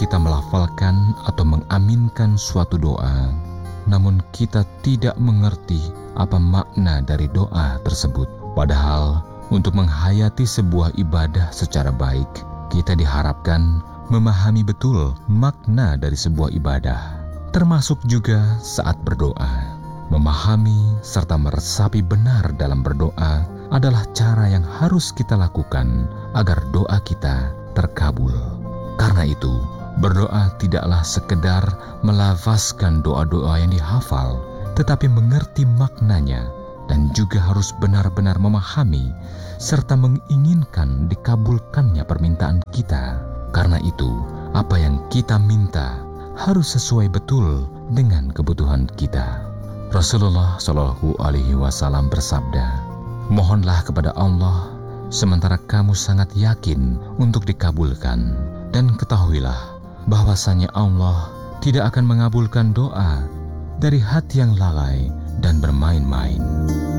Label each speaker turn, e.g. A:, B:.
A: kita melafalkan atau mengaminkan suatu doa, namun kita tidak mengerti apa makna dari doa tersebut. Padahal untuk menghayati sebuah ibadah secara baik, kita diharapkan memahami betul makna dari sebuah ibadah, termasuk juga saat berdoa. Memahami serta meresapi benar dalam berdoa adalah cara yang harus kita lakukan agar doa kita terkabul. Karena itu, berdoa tidaklah sekedar melafazkan doa-doa yang dihafal, tetapi mengerti maknanya dan juga harus benar-benar memahami serta menginginkan dikabulkannya permintaan kita. Karena itu, apa yang kita minta harus sesuai betul dengan kebutuhan kita. Rasulullah Shallallahu Alaihi Wasallam bersabda, "Mohonlah kepada Allah sementara kamu sangat yakin untuk dikabulkan, dan ketahuilah bahwasanya Allah tidak akan mengabulkan doa dari hati yang lalai dan bermain-main."